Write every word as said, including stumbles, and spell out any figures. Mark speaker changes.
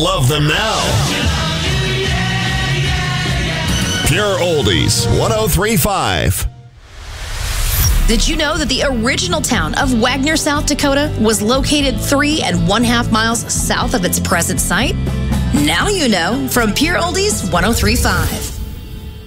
Speaker 1: love them now. Pure Oldies, one oh three point five.
Speaker 2: Did you know that the original town of Wagner, South Dakota was located three and one half miles south of its present site? Now you know from Pure Oldies one oh three point five.